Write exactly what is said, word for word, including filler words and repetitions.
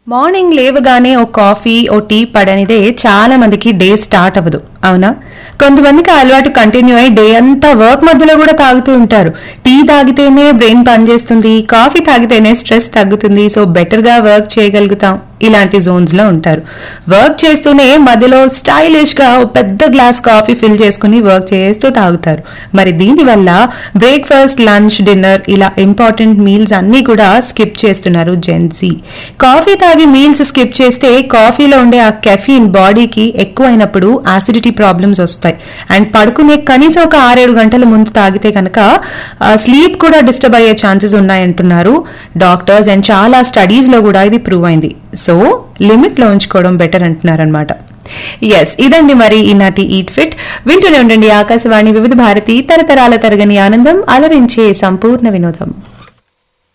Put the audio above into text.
Morning లేవగానే ఓ coffee O T పడనిదే చాలా మందికి డే స్టార్ట్ అవ్వదు, అవునా? కొంతమందికి ఆ అలవాటు కంటిన్యూ అయ్యి డే అంతా వర్క్ మధ్యలో కూడా తాగుతూ ఉంటారు. టీ తాగితేనే బ్రెయిన్ పనిచేస్తుంది, కాఫీ తాగితేనే స్ట్రెస్ తగ్గుతుంది, సో బెటర్ గా వర్క్ చేయగలుగుతాం ఇలాంటి జోన్స్ లో ఉంటారు. వర్క్ చేస్తూనే మధ్యలో స్టైలిష్ గా ఓ పెద్ద గ్లాస్ కాఫీ ఫిల్ చేసుకుని వర్క్ చేస్తూ తాగుతారు. మరి దీనివల్ల బ్రేక్ఫాస్ట్, లంచ్, డిన్నర్ ఇలా ఇంపార్టెంట్ మీల్స్ అన్ని కూడా స్కిప్ చేస్తున్నారు జెన్సీ. కాఫీ తాగి మీల్స్ స్కిప్ చేస్తే కాఫీలో ఉండే ఆ కెఫీన్ బాడీకి ఎక్కువైనప్పుడు యాసిడిటీ ప్రాబ్లమ్స్ వస్తాయి. అండ్ పడుకునే కనీసం ఒక ఆరేడు గంటల ముందు తాగితే కనుక స్లీప్ కూడా డిస్టర్బ్ అయ్యే ఛాన్సెస్ ఉన్నాయంటున్నారు డాక్టర్స్. అండ్ చాలా స్టడీస్ లో కూడా ఇది ప్రూవ్ అయింది. సో లిమిట్ లో ఉంచుకోవడం బెటర్ అంటున్నారు అనమాట. ఎస్, ఇదండి మరి ఈనాటి ఈట్ ఫిట్. వింటూనే ఉండండి ఆకాశవాణి వివిధ భారతి, తరతరాల తరగని ఆనందం, అలరించే సంపూర్ణ వినోదం.